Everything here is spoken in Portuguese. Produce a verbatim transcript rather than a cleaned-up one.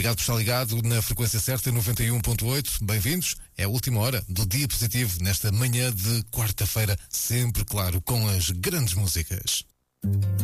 Obrigado por estar ligado na frequência certa, noventa e um ponto oito. Bem-vindos. É a última hora do Dia Positivo, nesta manhã de quarta-feira, sempre, claro, com as grandes músicas.